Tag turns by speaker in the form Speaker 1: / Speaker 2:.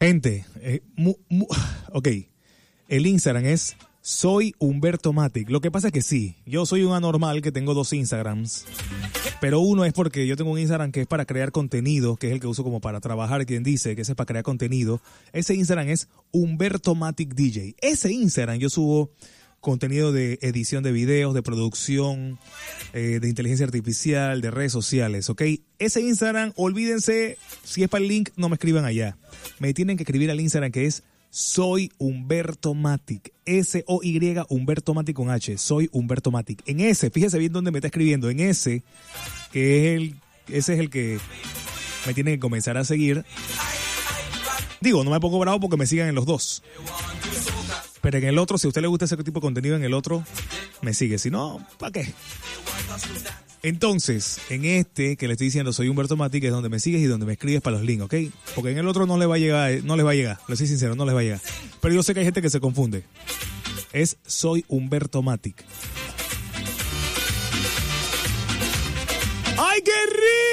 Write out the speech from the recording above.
Speaker 1: Gente, ok, el Instagram es Soy Humberto Matic. Lo que pasa es que sí, yo soy un anormal que tengo 2 Instagrams, pero uno es porque yo tengo un Instagram que es para crear contenido, que es el que uso como para trabajar, quien dice que ese es para crear contenido. Ese Instagram es Humberto Matic DJ. Ese Instagram yo subo contenido de edición de videos, de producción, de inteligencia artificial, de redes sociales, ¿ok? Ese Instagram, olvídense, si es para el link, no me escriban allá. Me tienen que escribir al Instagram que es Soy Humberto Matic. S-O-Y Humberto Matic con H. Soy Humberto Matic. En ese, fíjese bien dónde me está escribiendo. En ese, ese es el que me tienen que comenzar a seguir. Digo, no me pongo bravo porque me sigan en los 2. Pero en el otro, si a usted le gusta ese tipo de contenido, en el otro me sigue. Si no, ¿para qué? Entonces, en este que le estoy diciendo, Soy Humberto Matic, es donde me sigues y donde me escribes para los links, ¿ok? Porque en el otro no les va a llegar, lo soy sincero, no les va a llegar. Pero yo sé que hay gente que se confunde. Es Soy Humberto Matic. ¡Ay, qué rico!